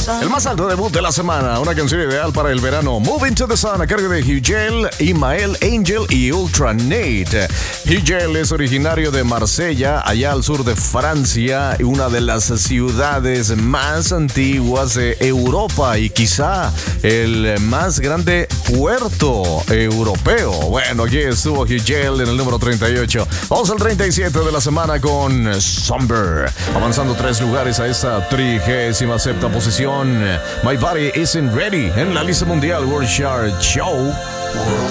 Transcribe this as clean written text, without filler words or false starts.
El más alto debut de la semana, una canción ideal para el verano. Moving to the Sun, a cargo de Hugel, Imael, Angel y Ultra Nate. Hugel es originario de Marsella, allá al sur de Francia, una de las ciudades más antiguas de Europa y quizá el más grande puerto europeo. Bueno, aquí estuvo Hugel en el número 38. Vamos al 37 de la semana con Somber, avanzando 3 lugares a esta 37ª posición. My Body Isn't Ready en la lista mundial World Chart Show.